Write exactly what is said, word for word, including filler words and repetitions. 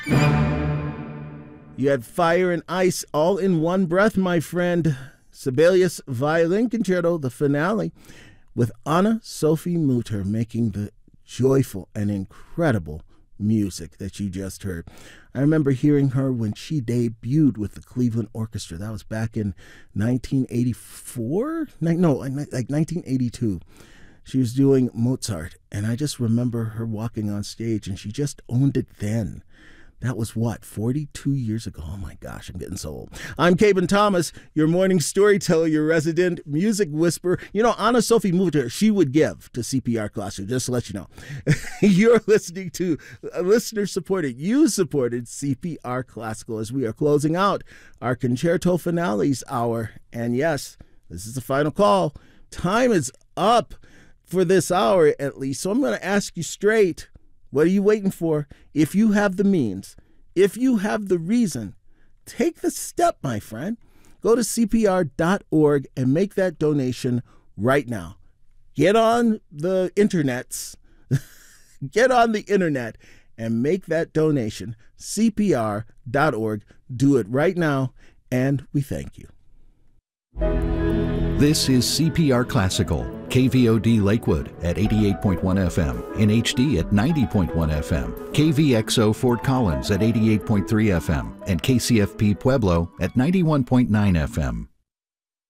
You had fire and ice all in one breath, my friend. Sibelius Violin Concerto, the finale, with Anna-Sophie Mutter making the joyful and incredible music that you just heard. I remember hearing her when she debuted with the Cleveland Orchestra. That was back in nineteen eighty-four? No, like nineteen eighty-two. She was doing Mozart, and I just remember her walking on stage, and she just owned it then. That was what, forty-two years ago? Oh my gosh, I'm getting so old. I'm Caben Thomas, your morning storyteller, your resident music whisperer. You know, Anna-Sophie Mutter, she would give to C P R Classical, just to let you know. You're listening to a listener-supported, you-supported C P R Classical as we are closing out our Concerto Finales hour. And yes, this is the final call. Time is up for this hour, at least. So I'm going to ask you straight, what are you waiting for? If you have the means, if you have the reason, take the step, my friend. Go to C P R dot org and make that donation right now. Get on the internets, get on the internet and make that donation. C P R dot org. Do it right now, and we thank you. This is C P R Classical, K V O D Lakewood at eighty-eight point one F M, in H D at ninety point one F M, K V X O Fort Collins at eighty-eight point three F M, and K C F P Pueblo at ninety-one point nine F M.